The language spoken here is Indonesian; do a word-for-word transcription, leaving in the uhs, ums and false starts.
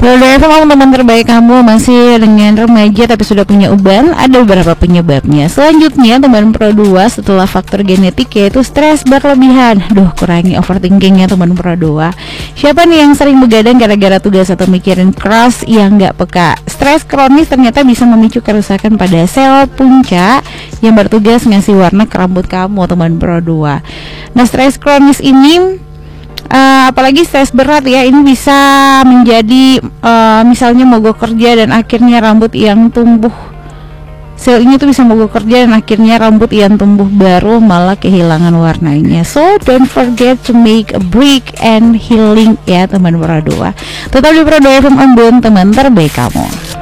Halo teman-teman terbaik, kamu masih dengan remaja tapi sudah punya uban. Ada beberapa penyebabnya. Selanjutnya teman Pro dua setelah faktor genetik yaitu stres berlebihan. Duh, kurangi overthinkingnya teman Pro dua. Siapa nih yang sering begadang gara-gara tugas atau mikirin keras yang gak peka? Stres kronis ternyata bisa memicu kerusakan pada sel punca yang bertugas ngasih warna ke rambut kamu teman Pro dua. Nah, stres kronis ini Uh, apalagi stres berat ya, ini bisa menjadi uh, misalnya mogok kerja dan akhirnya rambut yang tumbuh, sel ini tuh bisa mogok kerja dan akhirnya rambut yang tumbuh baru malah kehilangan warnanya. So don't forget to make a break and healing ya teman Pro dua. Tetap di Pro dua F M Ambon, teman terbaik kamu.